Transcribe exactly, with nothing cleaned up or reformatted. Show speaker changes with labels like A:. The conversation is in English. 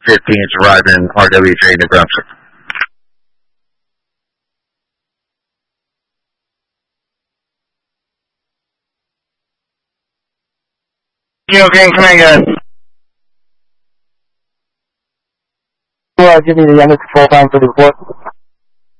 A: fifteen is arriving R W J New Brunswick.
B: Kilo Green, come in, guys.
C: Well, give me the youngest control time for the report.